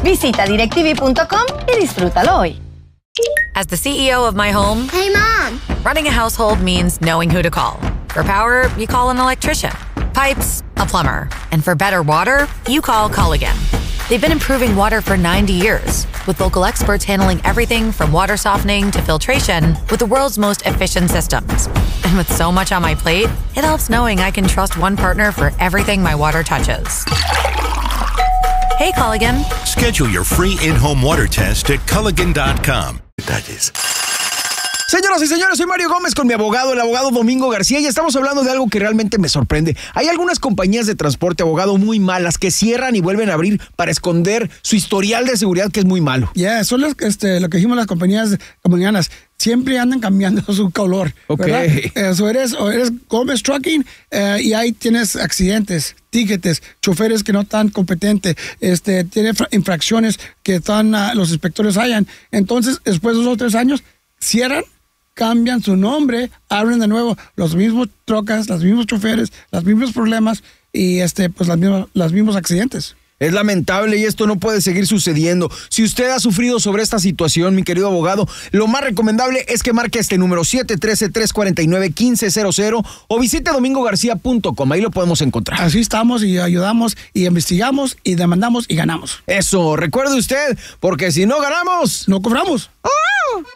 Visita DirecTV.com y disfrútalo hoy. As the CEO of my home, Hey, Mom. running a household means knowing who to call. For power, you call an electrician. Pipes, a plumber. And for better water, you call Culligan. They've been improving water for 90 years, with local experts handling everything from water softening to filtration with the world's most efficient systems. And with so much on my plate, it helps knowing I can trust one partner for everything my water touches. Hey, Culligan. Schedule your free in-home water test at Culligan.com. Detalles. Señoras y señores, soy Mario Gómez con mi abogado, el abogado Domingo García, y estamos hablando de algo que realmente me sorprende. Hay algunas compañías de transporte, abogado, muy malas que cierran y vuelven a abrir para esconder su historial de seguridad, que es muy malo. Son lo que dijimos las compañías comunitarias. Siempre andan cambiando su color, ¿verdad? O eres Gómez Trucking y ahí tienes accidentes, tickets, choferes que no están competentes, tiene infracciones que los inspectores hallan. Entonces, después de 2 o 3 años, cierran, cambian su nombre, abren de nuevo los mismos trocas, los mismos choferes, los mismos problemas y pues los mismos accidentes. Es lamentable y esto no puede seguir sucediendo. Si usted ha sufrido sobre esta situación, mi querido abogado, lo más recomendable es que marque este número 713-349-1500 o visite domingogarcia.com. Ahí lo podemos encontrar. Así estamos y ayudamos y investigamos y demandamos y ganamos. Eso, recuerde usted, porque si no ganamos, no cobramos. ¡Oh!